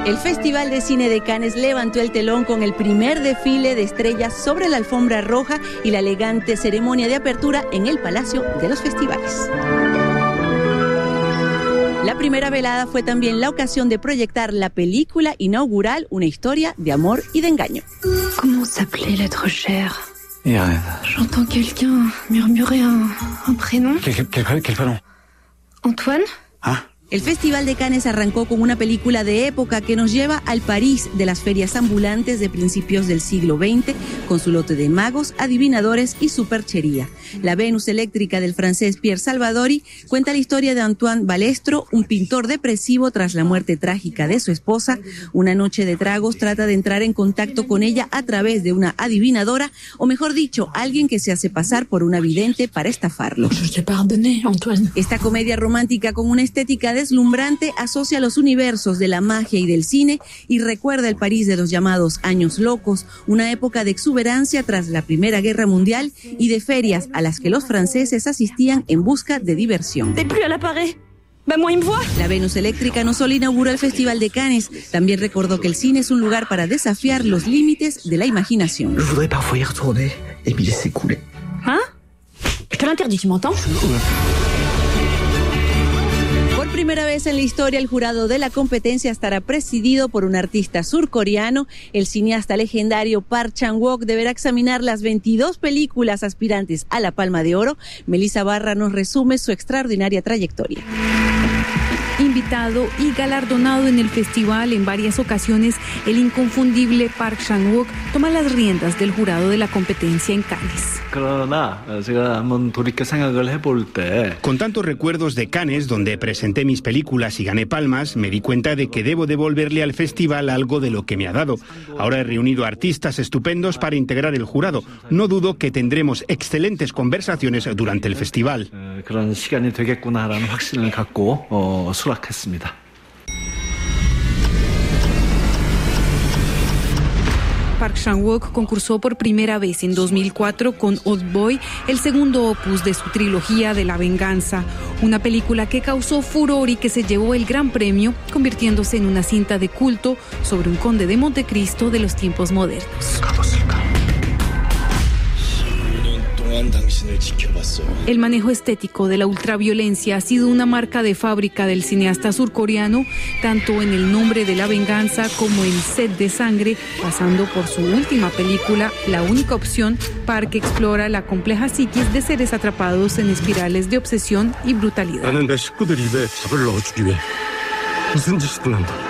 El Festival de Cine de Cannes levantó el telón con el primer desfile de estrellas sobre la alfombra roja y la elegante ceremonia de apertura en el Palacio de los Festivales. La primera velada fue también la ocasión de proyectar la película inaugural, una historia de amor y de engaño. ¿Cómo s'appelait l'être cher? Irène. J'entends quelqu'un murmurer un prénom. Quel prénom? Antoine? Ah. El Festival de Cannes arrancó con una película de época que nos lleva al París de las ferias ambulantes de principios del siglo XX, con su lote de magos, adivinadores y superchería. La Venus eléctrica del francés Pierre Salvadori cuenta la historia de Antoine Balestre, un pintor depresivo tras la muerte trágica de su esposa. Una noche de tragos trata de entrar en contacto con ella a través de una adivinadora, o mejor dicho, alguien que se hace pasar por una vidente para estafarlo. Je t'ai pardonné, Antoine. Esta comedia romántica con una estética deslumbrante asocia los universos de la magia y del cine y recuerda el París de los llamados años locos, una época de exuberancia tras la Primera Guerra Mundial y de ferias a las que los franceses asistían en busca de diversión. La Venus eléctrica no solo inauguró el Festival de Cannes, también recordó que el cine es un lugar para desafiar los límites de la imaginación. Je voudrais parfois y retourner et m'y laisser couler. ¿Ah? Je te l'interdis, tu m'entends? Por primera vez en la historia, el jurado de la competencia estará presidido por un artista surcoreano. El cineasta legendario Park Chan-wook deberá examinar las 22 películas aspirantes a la Palma de Oro. Melissa Barra nos resume su extraordinaria trayectoria. Invitado y galardonado en el festival en varias ocasiones, el inconfundible Park Chan-wook toma las riendas del jurado de la competencia en Cannes. Con tantos recuerdos de Cannes, donde presenté mis películas y gané palmas, me di cuenta de que debo devolverle al festival algo de lo que me ha dado. Ahora he reunido artistas estupendos para integrar el jurado. No dudo que tendremos excelentes conversaciones durante el festival. Park Chan-wook concursó por primera vez en 2004 con Old Boy, el segundo opus de su trilogía de la venganza, una película que causó furor y que se llevó el gran premio, convirtiéndose en una cinta de culto sobre un conde de Montecristo de los tiempos modernos. El manejo estético de la ultraviolencia ha sido una marca de fábrica del cineasta surcoreano, tanto en El nombre de la venganza como en Sed de sangre, pasando por su última película, La única opción. Park explora la compleja psiquis de seres atrapados en espirales de obsesión y brutalidad.